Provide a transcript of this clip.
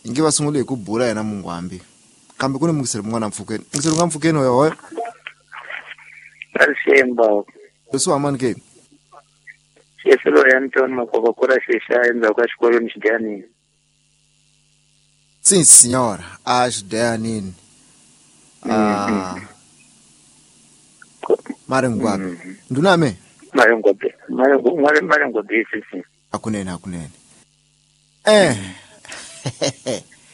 Ingiva sungule ku bula yena Mungwambi. Kambe kuni mungisele mungwana Mfukeni. Ngisele nga Mfukeni hoyo. Alishemba. Leso amani ke. Sefelo ya Anton makokora shesha enza kwa xikolo ni xidyanini. Sim, senhora. Ashdanin. Marengwabe. Nduname? Marengwabe sisi. Hakunene.